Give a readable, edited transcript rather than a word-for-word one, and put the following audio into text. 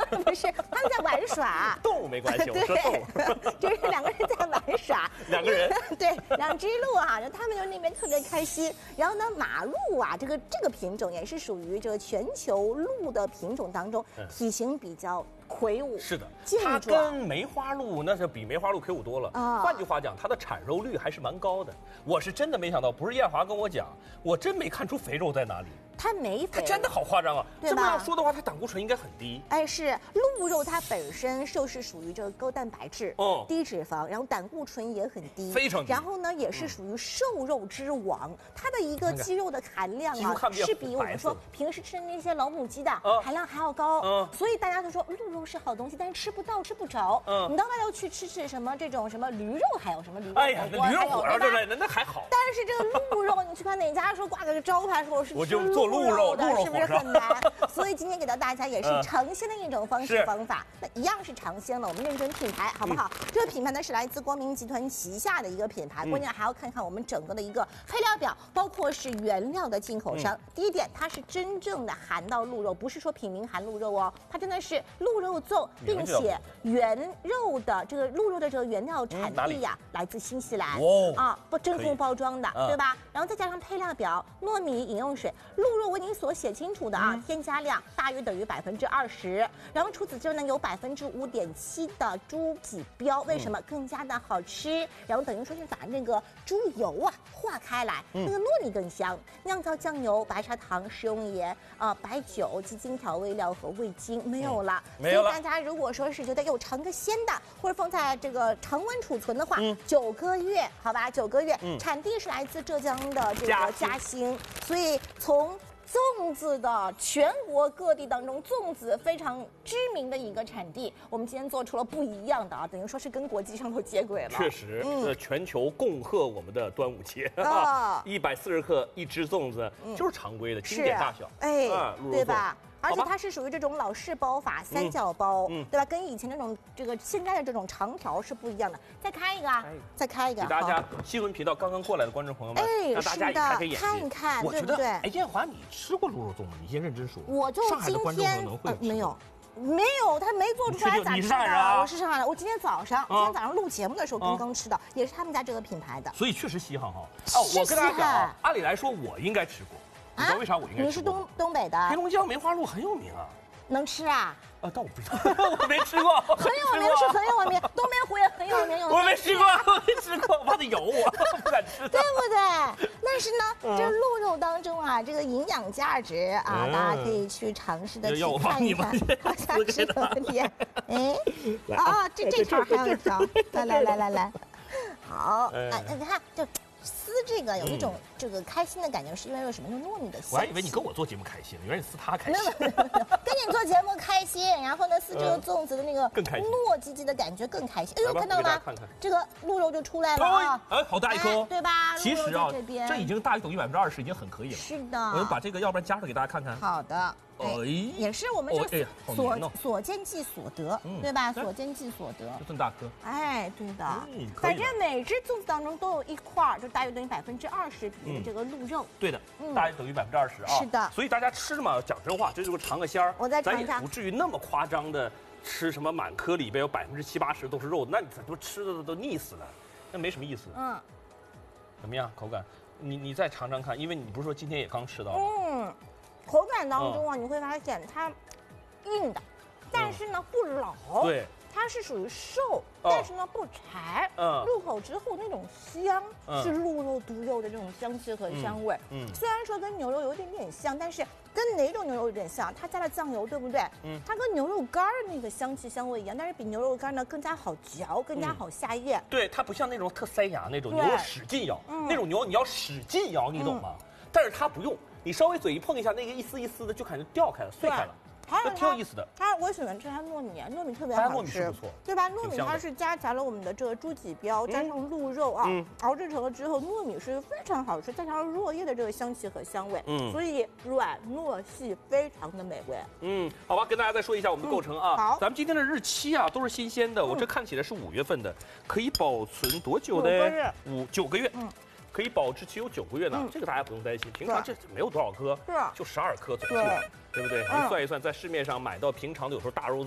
不是，他们在玩耍。 动物没关系，我说动物， 就是两个人在玩耍。 两个人， 对，两只鹿啊，他们就那边特别开心。然后呢，马鹿啊，这个品种也是属于这个全球鹿的品种当中体型比较魁梧。 是的， 健它壮。 跟梅花鹿那是比梅花鹿魁梧多了。 啊换句话讲，它的产肉率还是蛮高的。我是真的没想到，不是艳华跟我讲，我真没看出肥肉在哪里。 它没肥， 它真的好夸张啊！ 对吧这么样说的话，它胆固醇应该很低。 哎，是鹿肉它本身就是属于这个高蛋白质，低脂肪，然后胆固醇也很低， 非常低。 然后呢，也是属于瘦肉之王，它的一个肌肉的含量啊，是比我们说平时吃的那些老母鸡的含量还要高。所以大家都说鹿肉是好东西，但是吃不到，吃不着。你到外头去吃什么这种什么驴肉，还有什么驴肉火锅， 哎呀，驴肉火烧之类的那还好。 但是这个鹿肉，你去看哪家说挂个招牌说是我就做鹿肉的，是不是很难？所以今天给到大家也是尝鲜的一种方式方法。那一样是尝鲜了，我们认准品牌好不好？这个品牌呢是来自光明集团旗下的一个品牌，关键还要看看我们整个的一个配料表，包括是原料的进口商。第一点，它是真正的含到鹿肉，不是说品名含鹿肉哦，它真的是鹿肉粽，并且原肉的这个鹿肉的这个原料产地呀，来自新西兰啊，不真空包装的，对吧？然后再加上配料表，糯米、饮用水，鹿肉我已经所写清楚的啊，添加量大约等于20%。然后除此之外呢，有5.7%的猪脊膘，为什么更加的好吃？然后等于说是把那个猪油啊化开来，那个糯米更香。酿造酱油、白砂糖、食用盐白酒、鸡精调味料和味精没有了。 没有了。 所以大家如果说是觉得有尝个鲜的，或者放在这个常温储存的话，9个月，好吧，9个月，产地是来自浙江的这个嘉兴，所以从粽子的全国各地当中，粽子非常知名的一个产地，我们今天做出了不一样的啊，等于说是跟国际上头接轨了。 确实，全球恭贺我们的端午节，140克一只粽子，就是常规的经典大小， 哎，对吧？而且它是属于这种老式包法，三角包，对吧？跟以前那种现在的这种长条是不一样的。再开一个啊，再开一个。 给大家新闻频道刚刚过来的观众朋友们，让大家也开开眼界， 看一看， 我觉得，哎，艳华，你吃过鹿肉粽吗？你先认真说。 我就上海的观众可能会没有。没有，他没做出来咋吃的？ 你是上海人啊？ 我是上海人。我今天早上录节目的时候刚刚吃的，也是他们家这个品牌的。 所以确实稀罕哈。我跟大家讲啊，按理来说我应该吃过。你知道为啥我应该吃过？ 你是东北的， 黑龙江梅花鹿很有名啊。 能吃啊？ 但我不知道，我没吃过。 很有名是很有名，东北虎也很有名。 我没吃过，我没吃过，我怕它咬我，不敢吃。 对不对？但是呢，这鹿肉当中啊，这个营养价值啊，大家可以去尝试的去看一看，好像是有点。哎，这条还有一条，来，好，你看就。撕这个有一种这个开心的感觉，是因为有什么？用糯米的。 我还以为你跟我做节目开心，原来你撕它开心。 跟你做节目开心，然后呢撕这个粽子的那个糯叽叽的感觉更开心。哎呦，看到了吗？这个鹿肉就出来了啊！ 哎，好大一颗， 对吧？ 其实啊，这已经大于等于20%，已经很可以了。 是的。 我们把这个，要不然夹出来给大家看看。 好的。也是我们这所见即所得，对吧？所见即所得， 这么大颗， 哎，对的。反正每只粽子当中都有一块，就大约等于20%比的这个鹿肉。 对的，大约等于20%啊。 是的。 所以大家吃嘛，讲真话，这就是尝个鲜儿。 我再尝一下， 咱也不至于那么夸张的吃什么满颗里边有70%、80%都是肉，那你怎么吃的都腻死了，那没什么意思。怎么样？口感？你再尝尝看，因为你不是说今天也刚吃到吗？ 口感当中啊，你会发现它硬的，但是呢不老。 对， 它是属于瘦，但是呢不柴。入口之后那种香是鹿肉独有的这种香气和香味。虽然说跟牛肉有点像，但是跟哪种牛肉有点像？它加了酱油，对不对？它跟牛肉干那个香气香味一样，但是比牛肉干呢更加好嚼，更加好下咽。 对，它不像那种特塞牙那种牛肉使劲咬，那种牛你要使劲咬，你懂吗？但是它不用。你稍微嘴一碰一下，那个一丝一丝的就感觉掉开了、碎开了，这挺有意思的。我喜欢吃它糯米，糯米特别好吃， 糯米是不错， 对吧？糯米它是夹杂了我们的这个猪脊膘，加上鹿肉啊，熬制成了之后，糯米是非常好吃，再加上落叶的这个香气和香味，所以软糯细，非常的美味。 好吧，跟大家再说一下我们的构成啊。 好， 咱们今天的日期啊都是新鲜的，我这看起来是5月份的，可以保存多久呢？9个月。可以保质期有9个月呢，这个大家不用担心。平常这没有多少颗，就12颗左右，对不对？你算一算，在市面上买到平常的有时候大肉。